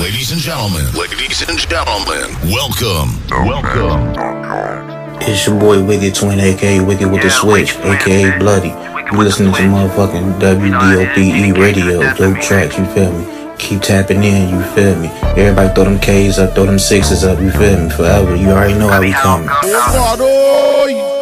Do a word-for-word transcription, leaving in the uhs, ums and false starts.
Ladies and gentlemen, ladies and gentlemen, welcome, welcome. It's your boy Wicked Twin, aka Wicked with the Switch, aka Bloody. You listening to motherfucking W D O P E radio, dope tracks, you feel me? Keep tapping in, you feel me? Everybody throw them K's up, throw them sixes up, you feel me? Forever, you already know how we coming.